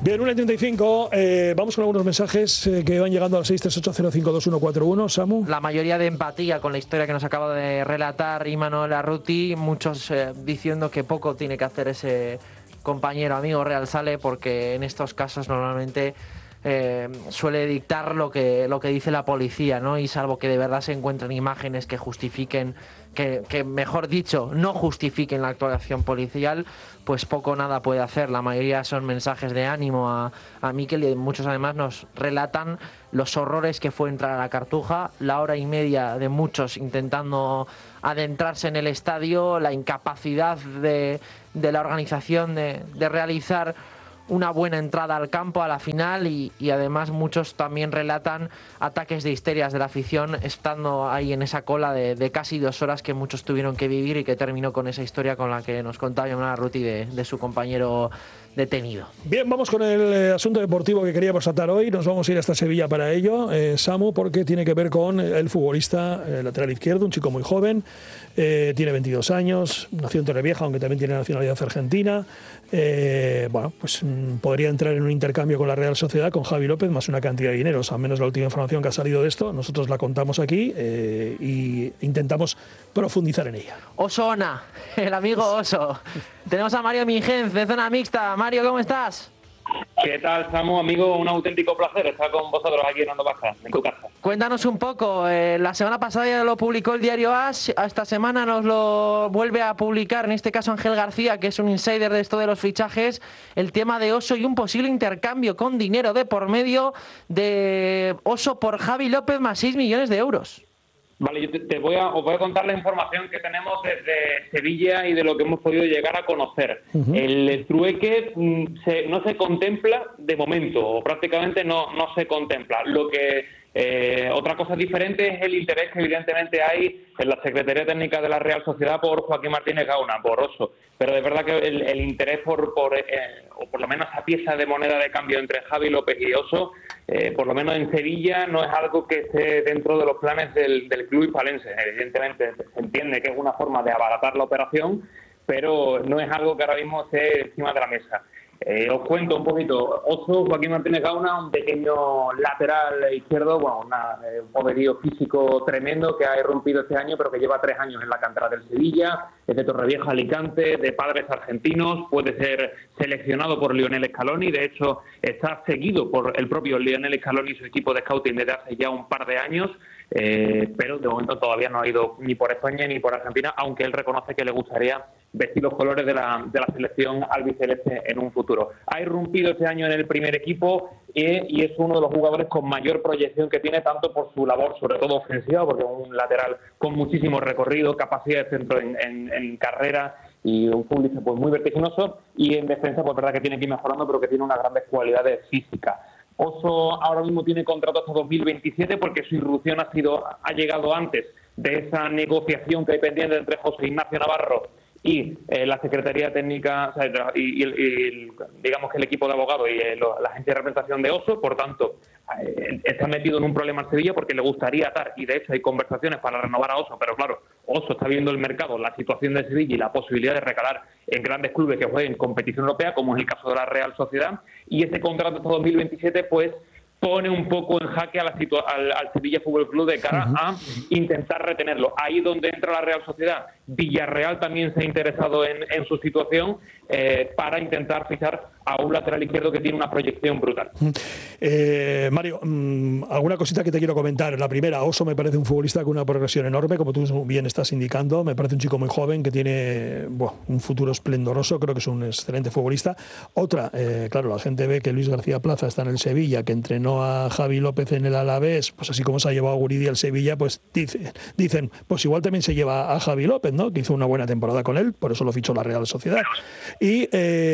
Bien, 1:35. Vamos con algunos mensajes que van llegando al 638052141. Samu. La mayoría de empatía con la historia que nos acaba de relatar Imanol Arruti. Muchos diciendo que poco tiene que hacer ese compañero, amigo Real Sale, porque en estos casos normalmente suele dictar lo que dice la policía, ¿no? Y salvo que de verdad se encuentren imágenes que justifiquen, que mejor dicho, no justifiquen la actuación policial, pues poco o nada puede hacer. La mayoría son mensajes de ánimo a Mikel, y muchos además nos relatan los horrores que fue entrar a la Cartuja, la hora y media de muchos intentando adentrarse en el estadio, la incapacidad de la organización de realizar una buena entrada al campo a la final, y además muchos también relatan ataques de histerias de la afición estando ahí en esa cola de casi 2 horas que muchos tuvieron que vivir, y que terminó con esa historia con la que nos contaba Imanol Arruti de su compañero detenido. Bien, vamos con el asunto deportivo que queríamos tratar hoy. Nos vamos a ir hasta Sevilla para ello, Samu, porque tiene que ver con el futbolista lateral izquierdo, un chico muy joven, tiene 22 años, nació en Torrevieja, aunque también tiene nacionalidad argentina. Bueno, pues podría entrar en un intercambio con la Real Sociedad, con Javi López, más una cantidad de dinero. Al menos la última información que ha salido de esto, nosotros la contamos aquí y intentamos profundizar en ella. Osona, el amigo Oso. Tenemos a Mario Mingenz, de Zona Mixta. Mario, ¿cómo estás? ¿Qué tal, Samu, amigo? Un auténtico placer estar con vosotros aquí en Onda Baja, en tu casa. Cuéntanos un poco. La semana pasada ya lo publicó el diario AS. Esta semana nos lo vuelve a publicar, en este caso Ángel García, que es un insider de esto de los fichajes, el tema de Oso y un posible intercambio con dinero de por medio de Oso por Javi López más 6 millones de euros. Vale, yo os voy a contar la información que tenemos desde Sevilla y de lo que hemos podido llegar a conocer. El trueque no se contempla de momento, o prácticamente no se contempla. Lo que otra cosa diferente es el interés que evidentemente hay en la Secretaría Técnica de la Real Sociedad por Joaquín Martínez Gauna, por Oso. Pero de verdad que el interés o por lo menos esa pieza de moneda de cambio entre Javi López y Oso, por lo menos en Sevilla, no es algo que esté dentro de los planes del club hispalense. Evidentemente se entiende que es una forma de abaratar la operación, pero no es algo que ahora mismo esté encima de la mesa. Os cuento un poquito. Oso, Joaquín Martínez Gauna, un pequeño lateral izquierdo, bueno, un poderío físico tremendo que ha irrumpido este año, pero que lleva 3 años en la cantera del Sevilla, es de Torrevieja, Alicante, de padres argentinos, puede ser seleccionado por Lionel Scaloni, de hecho está seguido por el propio Lionel Scaloni y su equipo de scouting desde hace ya un par de años, pero de momento todavía no ha ido ni por España ni por Argentina, aunque él reconoce que le gustaría vestir los colores de la selección albiceleste en un futuro. Ha irrumpido este año en el primer equipo y es uno de los jugadores con mayor proyección que tiene, tanto por su labor, sobre todo ofensiva, porque es un lateral con muchísimo recorrido, capacidad de centro en carrera y un futbolista pues muy vertiginoso, y en defensa pues verdad que tiene que ir mejorando, pero que tiene unas grandes cualidades físicas. Oso ahora mismo tiene contrato hasta 2027 porque su irrupción ha llegado antes de esa negociación que hay pendiente entre José Ignacio Navarro y la Secretaría Técnica, o sea, digamos que el equipo de abogados y la agencia de representación de Oso. Por tanto, está metido en un problema en Sevilla porque le gustaría atar, y de hecho hay conversaciones para renovar a Oso, pero claro, Oso está viendo el mercado, la situación de Sevilla y la posibilidad de recalar en grandes clubes que jueguen competición europea, como es el caso de la Real Sociedad, y ese contrato hasta 2027 pues pone un poco en jaque al Sevilla Fútbol Club de cara a intentar retenerlo. Ahí donde entra la Real Sociedad. Villarreal también se ha interesado en su situación para intentar fichar a un lateral izquierdo que tiene una proyección brutal. Mario, alguna cosita que te quiero comentar. La primera, Oso me parece un futbolista con una progresión enorme, como tú bien estás indicando. Me parece un chico muy joven que tiene un futuro esplendoroso. Creo que es un excelente futbolista. Otra, claro, la gente ve que Luis García Plaza está en el Sevilla, que entrenó a Javi López en el Alavés, pues así como se ha llevado a Guridi al Sevilla, pues dicen, pues igual también se lleva a Javi López, ¿no? Que hizo una buena temporada con él, por eso lo fichó la Real Sociedad. Y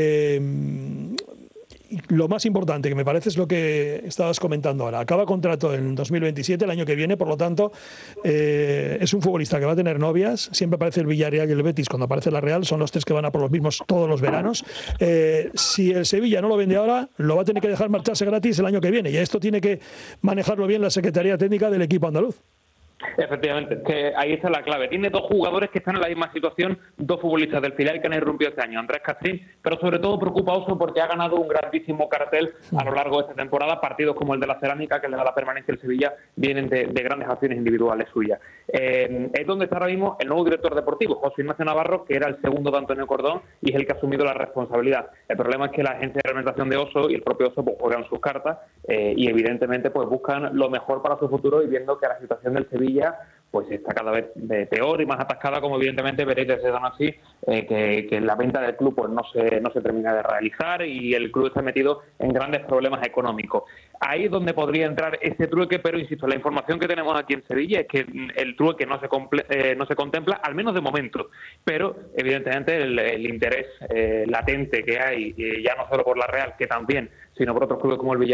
lo más importante que me parece es lo que estabas comentando ahora. Acaba contrato en 2027, el año que viene, por lo tanto es un futbolista que va a tener novias. Siempre aparece el Villarreal y el Betis cuando aparece la Real, son los tres que van a por los mismos todos los veranos. Si el Sevilla no lo vende ahora, lo va a tener que dejar marcharse gratis el año que viene, y esto tiene que manejarlo bien la Secretaría Técnica del equipo andaluz. Efectivamente, es que ahí está la clave. Tiene dos jugadores que están en la misma situación, dos futbolistas del filial que han irrumpido este año, Andrés Castrín, pero sobre todo preocupa Oso porque ha ganado un grandísimo cartel a lo largo de esta temporada. Partidos como el de la Cerámica, que le da la permanencia al Sevilla, vienen de grandes acciones individuales suyas. Es donde está ahora mismo el nuevo director deportivo, José Ignacio Navarro, que era el segundo de Antonio Cordón y es el que ha asumido la responsabilidad. El problema es que la agencia de alimentación de Oso y el propio Oso pues juegan sus cartas y evidentemente pues buscan lo mejor para su futuro, y viendo que la situación del Sevilla pues está cada vez peor y más atascada, como evidentemente veréis desde Donasí, que la venta del club pues no se termina de realizar y el club está metido en grandes problemas económicos. Ahí es donde podría entrar ese trueque, pero insisto, la información que tenemos aquí en Sevilla es que el trueque no se contempla, al menos de momento, pero evidentemente el interés latente que hay, ya no solo por la Real, que también, sino por otros clubes como el Villarreal,